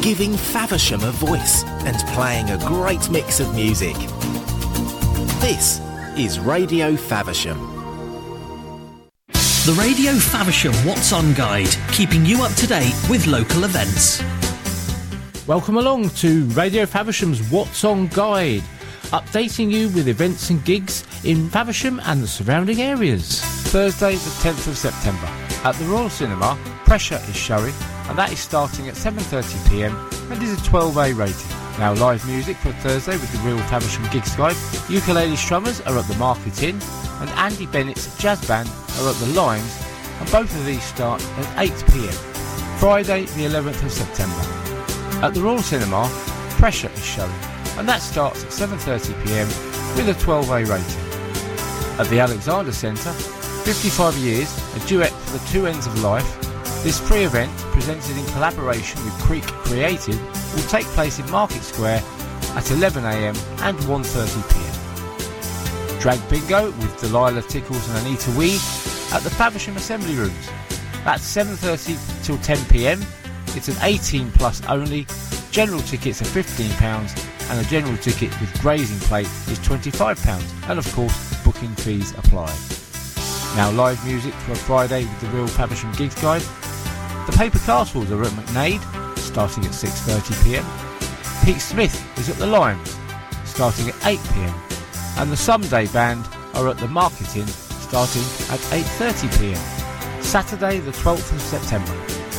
giving Faversham a voice and playing a great mix of music. This is Radio Faversham. The Radio Faversham What's On Guide, keeping you up to date with local events. Welcome along to Radio Faversham's What's On Guide, updating you with events and gigs in Faversham and the surrounding areas. Thursday the 10th of September at the Royal Cinema, Pressure is showing, and that is starting at 7:30pm and is a 12A rating. Now live music for Thursday with the Real Faversham Gigs Guide. Ukulele Strummers are at the Market Inn and Andy Bennett's Jazz Band are at the Limes, and both of these start at 8pm. Friday the 11th of September at the Royal Cinema, Pressure is showing, and that starts at 7:30pm with a 12A rating. At the Alexander Centre, 55 Years, a duet for the two ends of life. This free event, presented in collaboration with Creek Creative, will take place in Market Square at 11am and 1:30pm. Drag Bingo with Delilah Tickles and Anita Weed at the Faversham Assembly Rooms. That's 7:30 till 10pm. It's an 18 plus only. General tickets are £15 and a general ticket with grazing plate is £25, and of course booking fees apply. Now live music for a Friday with the Real Faversham Gigs Guide. The Paper Castles are at McNaid, starting at 6:30pm. Pete Smith is at the Limes, starting at 8pm. And the Someday Band are at the Market Inn, starting at 8:30pm. Saturday the 12th of September.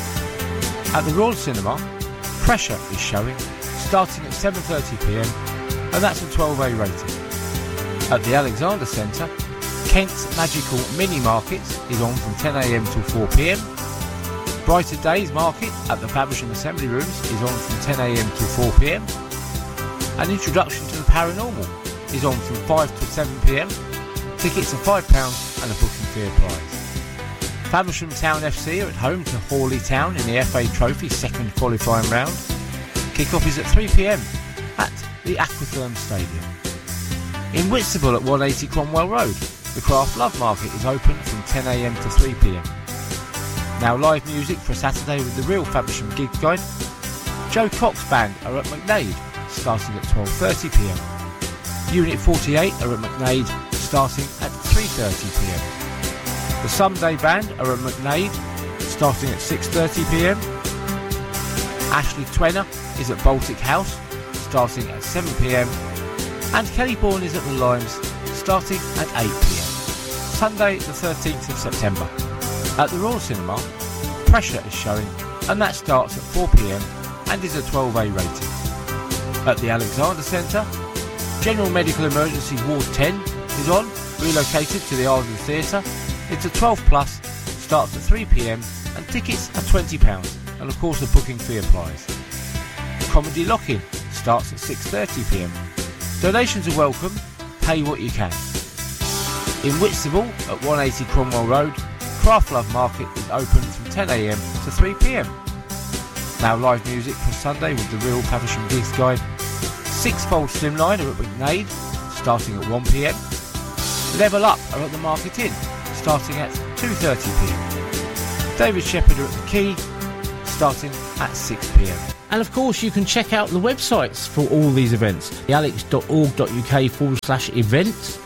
At the Royal Cinema, Pressure is showing, starting at 7:30pm, and that's a 12A rating. At the Alexander Centre, Kent's Magical Mini Markets is on from 10am till 4pm. Brighter Days Market at the Faversham Assembly Rooms is on from 10am till 4pm. An Introduction to the Paranormal is on from 5 to 7pm. Tickets are £5 and a booking fee applies. Faversham Town FC are at home to Hawley Town in the FA Trophy second qualifying round. Kick-off is at 3pm at the Aquatherm Stadium. In Whitstable at 180 Cromwell Road, the Craft Love Market is open from 10am to 3pm. Now live music for Saturday with the Real Faversham Gigs Guide. Joe Cox Band are at McNaid, starting at 12:30pm. Unit 48 are at McNaid, starting at 3:30pm. The Someday Band are at McNaid, starting at 6:30pm. Ashley Twenner is at Baltic House, starting at 7pm. And Kelly Bourne is at the Limes, starting at 8pm. Sunday the 13th of September. At the Royal Cinema, Pressure is showing, and that starts at 4pm and is a 12A rating. At the Alexander Centre, General Medical Emergency Ward 10 is on, relocated to the Arden Theatre. It's a 12 plus, starts at 3pm, and tickets are £20, and of course a booking fee applies. Comedy Lock-In starts at 6:30pm. Donations are welcome, pay what you can. In Whitstable at 180 Cromwell Road, Craft Love Market is open from 10am to 3pm. Now live music for Sunday with the Real Faversham Gigs Guide. Sixfold Slimline are at McNaid, starting at 1pm. Level Up are at the Market Inn, starting at 2:30pm. David Shepherd are at the Quay, starting at 6pm. And of course you can check out the websites for all these events. thealex.org.uk/events,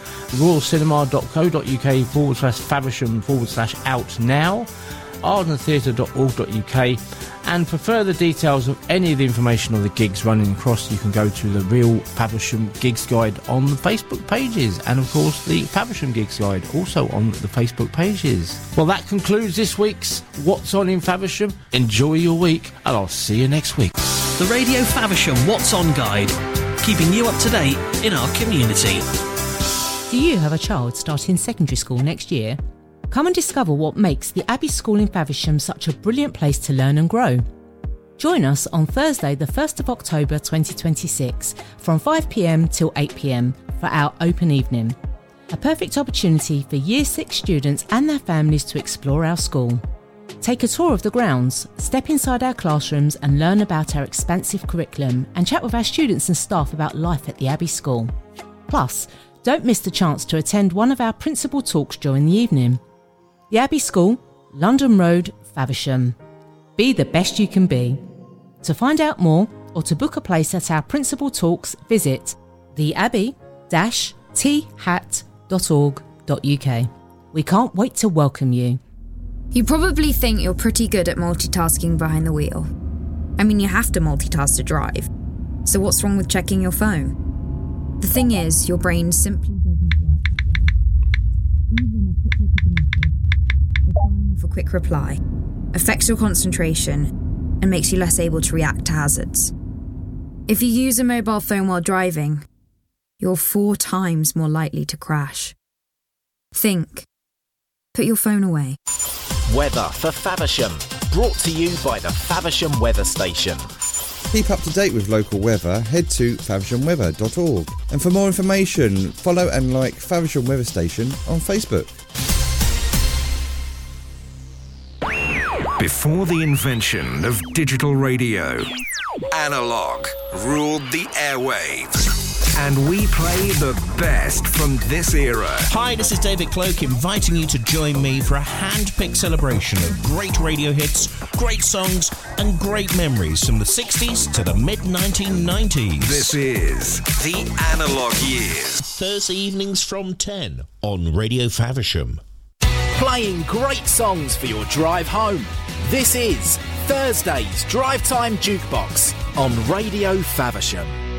royalcinema.co.uk/Faversham/out now, ardentheatre.org.uk, and for further details of any of the information on the gigs running across, you can go to the Real Faversham Gigs Guide on the Facebook pages, and of course the Faversham Gigs Guide also on the Facebook pages. Well, that concludes this week's What's On in Faversham. Enjoy your week, and I'll see you next week. The Radio Faversham What's On Guide, keeping you up to date in our community. Do you have a child starting secondary school next year? Come and discover what makes the Abbey School in Faversham such a brilliant place to learn and grow. Join us on Thursday the 1st of October 2026 from 5pm till 8pm for our open evening. A perfect opportunity for Year 6 students and their families to explore our school. Take a tour of the grounds, step inside our classrooms and learn about our expansive curriculum and chat with our students and staff about life at the Abbey School. Plus, don't miss the chance to attend one of our principal talks during the evening. The Abbey School, London Road, Faversham. Be the best you can be. To find out more or to book a place at our principal talks, visit theabbey-that.org.uk. We can't wait to welcome you. You probably think you're pretty good at multitasking behind the wheel. I mean, you have to multitask to drive. So what's wrong with checking your phone? The thing is, your brain simply doesn't work that way. Even a quick look at a message, or firing off a quick reply, affects your concentration and makes you less able to react to hazards. If you use a mobile phone while driving, you're 4 times more likely to crash. Think. Put your phone away. Weather for Faversham. Brought to you by the Faversham Weather Station. Keep up to date with local weather, head to favershamweather.org. And for more information, follow and like Faversham Weather Station on Facebook. Before the invention of digital radio, analog ruled the airwaves. And we play the best from this era. Hi, this is David Cloak inviting you to join me for a hand-picked celebration of great radio hits, great songs and great memories from the 60s to the mid-1990s. This is the Analog Years. Thursday evenings from 10 on Radio Faversham. Playing great songs for your drive home. This is Thursday's Drive Time Jukebox on Radio Faversham.